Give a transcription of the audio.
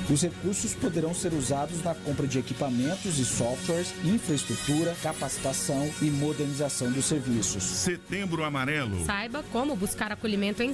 Os recursos poderão ser usados na compra de equipamentos e softwares, infraestrutura, capacitação e modernização dos serviços. Setembro Amarelo. Saiba como buscar acolhimento em